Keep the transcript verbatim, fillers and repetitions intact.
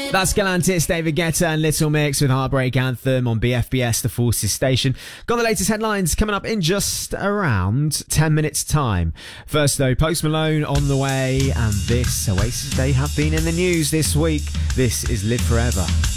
That's Galantis, David Guetta and Little Mix with Heartbreak Anthem on B F B S, the Forces station. Got the latest headlines coming up in just around ten minutes time. First though, Post Malone on the way, and this Oasis, they have been in the news this week. This is Live Forever.